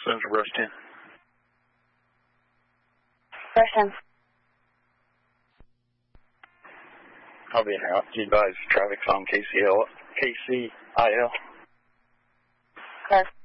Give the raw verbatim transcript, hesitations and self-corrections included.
Central Brush ten. Brush ten. I'll be in here. You advise traffic's on K C L, K C I L. Close.